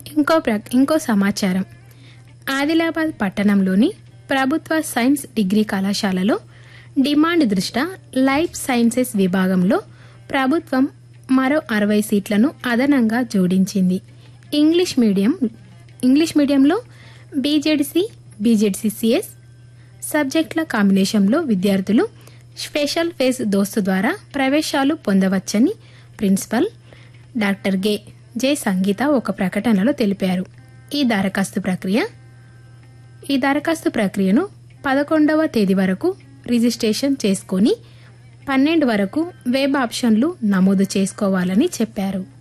ఇంకో సమాచారం. ఆదిలాబాద్ పట్టణంలోని ప్రభుత్వ సైన్స్ డిగ్రీ కళాశాలలో డిమాండ్ దృష్ట్యా లైఫ్ సైన్సెస్ విభాగంలో ప్రభుత్వం మరో 60 సీట్లను అదనంగా జోడించింది. ఇంగ్లీష్ మీడియంలో బీజెడ్సీ, బీజెడ్సీసీఎస్ సబ్జెక్టుల కాంబినేషన్లో విద్యార్థులు స్పెషల్ ఫేజ్ దోస్తు ద్వారా ప్రవేశాలు పొందవచ్చని ప్రిన్సిపల్ డాక్టర్ జె సంగీత ఒక ప్రకటనలో తెలిపారు. ఈ దరఖాస్తు ప్రక్రియను 11వ తేదీ వరకు రిజిస్ట్రేషన్ చేసుకొని 12 వరకు వెబ్ ఆప్షన్లు నమోదు చేసుకోవాలని చెప్పారు.